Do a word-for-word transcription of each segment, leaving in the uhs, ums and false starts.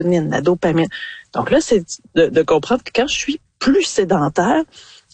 la dopamine. Donc là, c'est de, de comprendre que quand je suis plus sédentaire,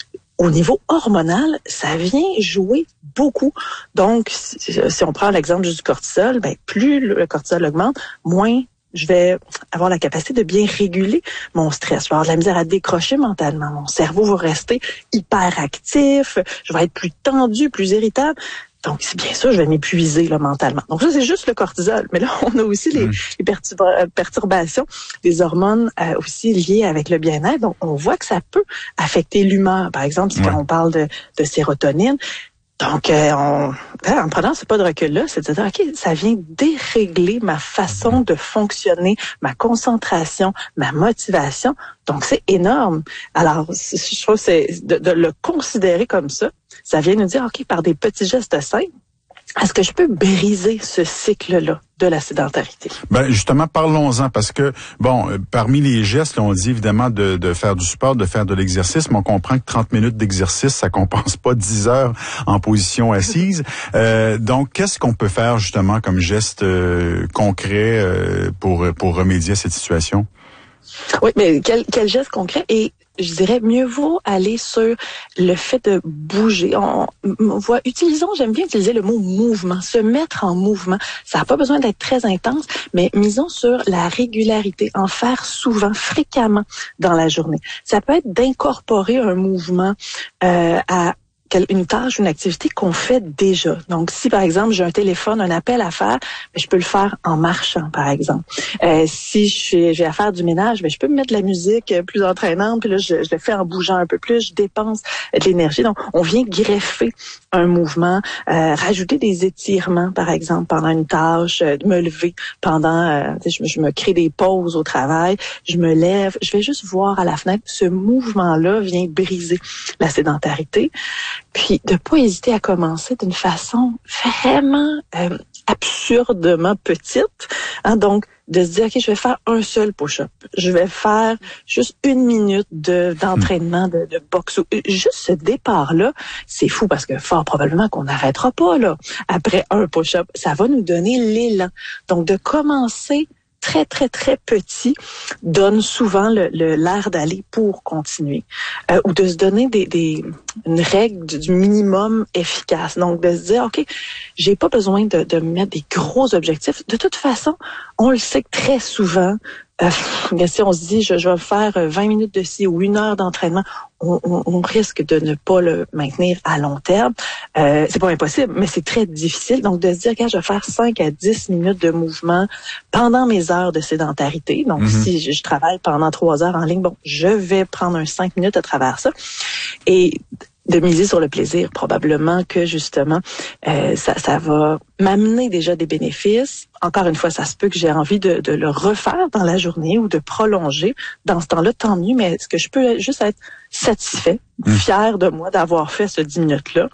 au niveau hormonal, ça vient jouer beaucoup. Donc, si, si on prend l'exemple juste du cortisol, ben plus le cortisol augmente, moins je vais avoir la capacité de bien réguler mon stress. Je vais avoir de la misère à décrocher mentalement. Mon cerveau va rester hyper actif. Je vais être plus tendu, plus irritable. Donc, c'est bien sûr, je vais m'épuiser là, mentalement. Donc, ça, c'est juste le cortisol. Mais là, on a aussi les, mmh. les perturba- perturbations des hormones euh, aussi liées avec le bien-être. Donc, on voit que ça peut affecter l'humeur. Par exemple, ouais. quand on parle de, de sérotonine. Donc, euh, on, en prenant ce pas de recul-là, c'est de dire, OK, ça vient dérégler ma façon de fonctionner, ma concentration, ma motivation. Donc, c'est énorme. Alors, je trouve que c'est de, de le considérer comme ça. Ça vient nous dire, OK, par des petits gestes simples, est-ce que je peux briser ce cycle-là de la sédentarité? Ben justement, parlons-en, parce que, bon, euh, parmi les gestes, là, on dit évidemment de, de faire du sport, de faire de l'exercice, mais on comprend que trente minutes d'exercice, ça compense pas dix heures en position assise. Euh, donc, qu'est-ce qu'on peut faire justement comme geste euh, concret euh, pour, pour remédier à cette situation? Oui, mais quel, quel geste concret? Et je dirais, mieux vaut aller sur le fait de bouger. On, on voit, utilisons, j'aime bien utiliser le mot mouvement, se mettre en mouvement. Ça n'a pas besoin d'être très intense, mais misons sur la régularité, en faire souvent, fréquemment dans la journée. Ça peut être d'incorporer un mouvement euh, à une tâche, une activité qu'on fait déjà. Donc, si, par exemple, j'ai un téléphone, un appel à faire, bien, je peux le faire en marchant, par exemple. Euh, si je j'ai à faire du ménage, bien, je peux me mettre de la musique plus entraînante, puis là, je, je le fais en bougeant un peu plus, je dépense de l'énergie. Donc, on vient greffer un mouvement, euh, rajouter des étirements, par exemple, pendant une tâche, euh, me lever pendant, euh, je, je me crée des pauses au travail, je me lève, je vais juste voir à la fenêtre. Ce mouvement-là vient briser la sédentarité. Puis, de pas hésiter à commencer d'une façon vraiment euh, absurdement petite. Hein, donc, de se dire, OK, je vais faire un seul push-up. Je vais faire juste une minute de d'entraînement de, de boxe. Juste ce départ-là, c'est fou parce que fort probablement qu'on n'arrêtera pas là après un push-up. Ça va nous donner l'élan. Donc, de commencer très, très, très petit donne souvent le, le, l'air d'aller pour continuer. Euh, ou de se donner des, des, une règle du minimum efficace. Donc, de se dire, OK, j'ai pas besoin de, de mettre des gros objectifs. De toute façon, on le sait que très souvent, euh, si on se dit, je, je vais faire vingt minutes de ci ou une heure d'entraînement, on, on, on risque de ne pas le maintenir à long terme. Euh, c'est pas impossible, mais c'est très difficile. Donc, de se dire, que je vais faire cinq à dix minutes de mouvement pendant mes heures de sédentarité. Donc, mm-hmm. si je, je travaille pendant trois heures en ligne, bon, je vais prendre un cinq minutes à travers ça. Et de miser sur le plaisir, probablement que justement, euh, ça, ça va m'amener déjà des bénéfices. Encore une fois, ça se peut que j'ai envie de, de le refaire dans la journée ou de prolonger. Dans ce temps-là, tant mieux, mais est-ce que je peux juste être satisfait, mmh. fier de moi d'avoir fait ce dix minutes-là?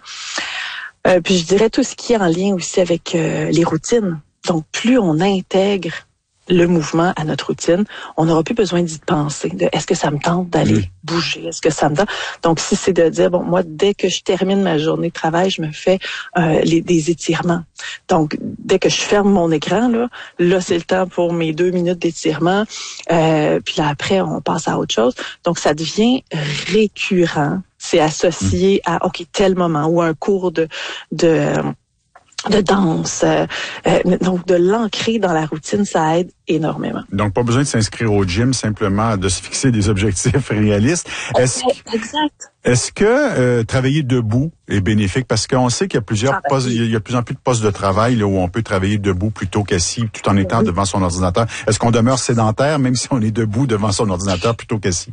Euh, puis je dirais tout ce qui est en lien aussi avec euh, les routines. Donc, plus on intègre le mouvement à notre routine, on n'aura plus besoin d'y penser. De, est-ce que ça me tente d'aller mmh. bouger? Est-ce que ça me tente? Donc, si c'est de dire, bon, moi, dès que je termine ma journée de travail, je me fais euh, les, des étirements. Donc, dès que je ferme mon écran, là, là, c'est le temps pour mes deux minutes d'étirement. Euh, puis là, après, on passe à autre chose. Donc, ça devient récurrent. C'est associé mmh. à, OK, tel moment ou un cours de... de de danse, euh, euh, donc de l'ancrer dans la routine, ça aide énormément. Donc, pas besoin de s'inscrire au gym, simplement de se fixer des objectifs réalistes. Est-ce que, exact. Est-ce que euh, travailler debout est bénéfique? Parce qu'on sait qu'il y a plusieurs ah, postes, il y a de plus en plus de postes de travail là, où on peut travailler debout plutôt qu'assis, tout en étant oui. devant son ordinateur. Est-ce qu'on demeure sédentaire, même si on est debout devant son ordinateur plutôt qu'assis?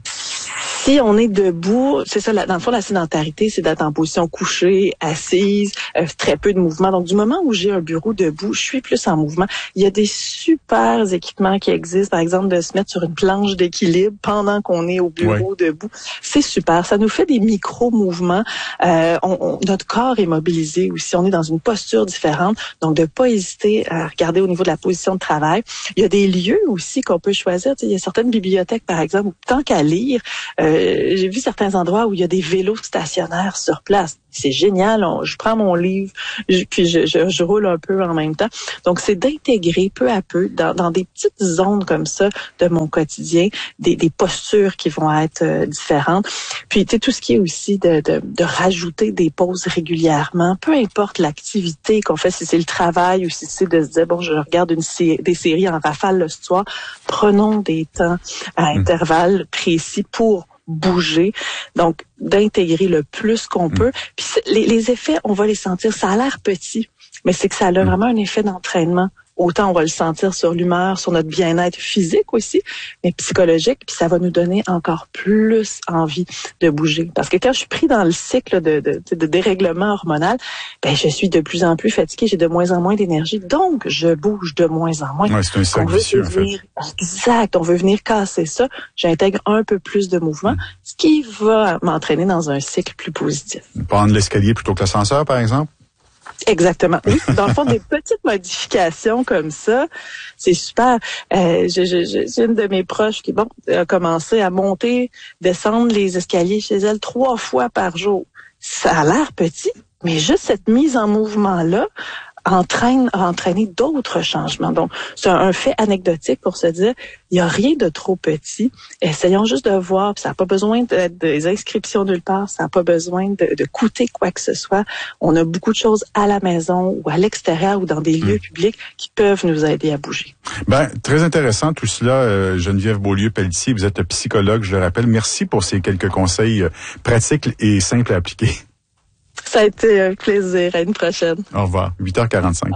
Si on est debout, c'est ça, dans le fond, la sédentarité, c'est d'être en position couchée, assise, euh, très peu de mouvement. Donc, du moment où j'ai un bureau debout, je suis plus en mouvement. Il y a des super équipements qui existent, par exemple, de se mettre sur une planche d'équilibre pendant qu'on est au bureau oui. debout. C'est super. Ça nous fait des micro-mouvements. Euh, on, on, notre corps est mobilisé aussi. On est dans une posture différente. Donc, de pas hésiter à regarder au niveau de la position de travail. Il y a des lieux aussi qu'on peut choisir. Tu sais, il y a certaines bibliothèques, par exemple, où tant qu'à lire, euh, j'ai vu certains endroits où il y a des vélos stationnaires sur place. c'est génial. On, je prends mon livre, je, puis je, je, je roule un peu en même temps. Donc, c'est d'intégrer peu à peu dans, dans des petites zones comme ça de mon quotidien, des, des postures qui vont être euh, différentes. Puis, tu sais, tout ce qui est aussi de, de, de rajouter des pauses régulièrement, peu importe l'activité qu'on fait, si c'est le travail ou si c'est de se dire, bon, je regarde une sé- des séries en rafale le soir, prenons des temps à intervalles précis pour bouger, donc d'intégrer le plus qu'on mmh. peut. Puis les, les effets, on va les sentir. Ça a l'air petit, mais c'est que ça a mmh. vraiment un effet d'entraînement. Autant on va le sentir sur l'humeur, sur notre bien-être physique aussi, mais psychologique, puis ça va nous donner encore plus envie de bouger. Parce que quand je suis pris dans le cycle de, de, de dérèglement hormonal, ben je suis de plus en plus fatiguée, j'ai de moins en moins d'énergie, donc je bouge de moins en moins. Ouais, c'est un cercle vicieux, en fait. Exact, on veut venir casser ça. J'intègre un peu plus de mouvement, mmh. ce qui va m'entraîner dans un cycle plus positif. Prendre l'escalier plutôt que l'ascenseur, par exemple? Exactement. Oui, dans le fond, des petites modifications comme ça, c'est super. Euh, j'ai, j'ai, j'ai une de mes proches qui, bon, a commencé à monter, descendre les escaliers chez elle trois fois par jour. Ça a l'air petit, mais juste cette mise en mouvement-là entraîne a entraîné d'autres changements. Donc, c'est un, un fait anecdotique pour se dire, il n'y a rien de trop petit. Essayons juste de voir, ça n'a pas besoin de, de, des inscriptions nulle part, ça n'a pas besoin de, de coûter quoi que ce soit. On a beaucoup de choses à la maison ou à l'extérieur ou dans des lieux mmh. publics qui peuvent nous aider à bouger. Ben, très intéressant tout cela, euh, Geneviève Beaulieu-Pelletier. Vous êtes psychologue, je le rappelle. Merci pour ces quelques conseils euh, pratiques et simples à appliquer. Ça a été un plaisir. À une prochaine. Au revoir. huit heures quarante-cinq.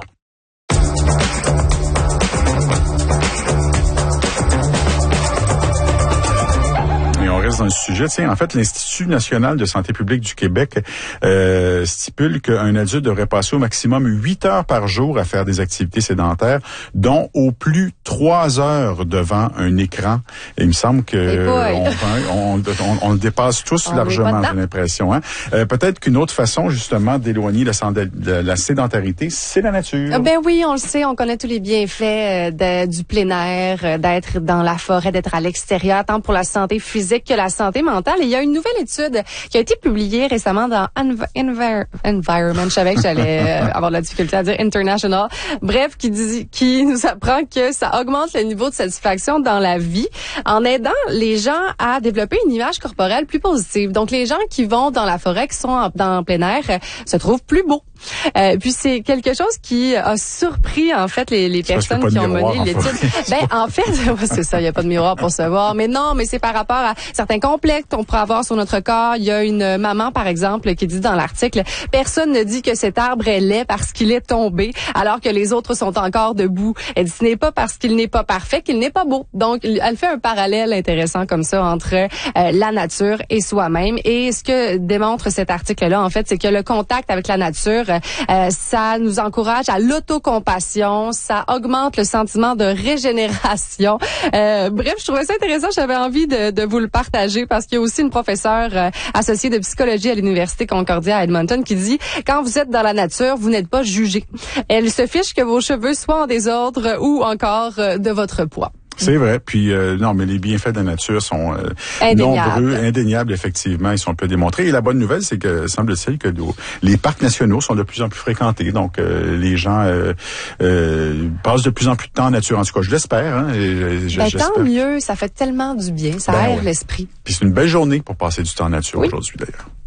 Et on reste dans le sujet. Tiens, en fait, l'Institut national de santé publique du Québec euh, stipule qu'un adulte devrait passer au maximum huit heures par jour à faire des activités sédentaires, dont au plus trois heures devant un écran. Et il me semble que euh, on, on, on, on le dépasse tous on largement, j'ai l'impression. Hein? Euh, peut-être qu'une autre façon, justement, d'éloigner la, la sédentarité, c'est la nature. Ah ben oui, on le sait, on connaît tous les bienfaits de, du plein air, d'être dans la forêt, d'être à l'extérieur, tant pour la santé physique que la santé mentale. Et il y a une nouvelle étude qui a été publiée récemment dans Env- Envir- Environment. Je savais que j'allais euh, avoir de la difficulté à dire International. Bref, qui dit, qui nous apprend que ça augmente le niveau de satisfaction dans la vie en aidant les gens à développer une image corporelle plus positive. Donc, les gens qui vont dans la forêt, qui sont en, dans plein air, euh, se trouvent plus beaux. Euh, puis c'est quelque chose qui a surpris en fait les, les personnes qui ont mené l'étude. Ben en fait, ouais, c'est ça, il y a pas de miroir pour se voir, mais non, mais c'est par rapport à certains complexes qu'on pourrait avoir sur notre corps. Il y a une maman par exemple qui dit dans l'article, personne ne dit que cet arbre est laid parce qu'il est tombé alors que les autres sont encore debout. Elle dit ce n'est pas parce qu'il n'est pas parfait qu'il n'est pas beau. Donc elle fait un parallèle intéressant comme ça entre euh, la nature et soi-même. Et ce que démontre cet article-là en fait, c'est que le contact avec la nature Euh, ça nous encourage à l'autocompassion, ça augmente le sentiment de régénération. Euh, bref, je trouvais ça intéressant, j'avais envie de, de vous le partager parce qu'il y a aussi une professeure euh, associée de psychologie à l'Université Concordia à Edmonton qui dit « Quand vous êtes dans la nature, vous n'êtes pas jugé. Elle se fiche que vos cheveux soient en désordre ou encore euh, de votre poids. » C'est vrai. Puis euh, non, mais les bienfaits de la nature sont euh, Indéniable. nombreux, indéniables, effectivement. Ils sont un peu démontrés. Et la bonne nouvelle, c'est que semble-t-il que les parcs nationaux sont de plus en plus fréquentés. Donc euh, les gens euh, euh, passent de plus en plus de temps en nature. En tout cas, je l'espère. Hein, et, je, ben, j'espère. Tant mieux. Ça fait tellement du bien. Ça ben, aère ouais. l'esprit. Puis c'est une belle journée pour passer du temps en nature oui. aujourd'hui, d'ailleurs.